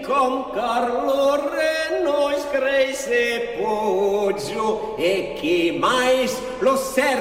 com Carlo Reno escreve Poggio e que mais lo serve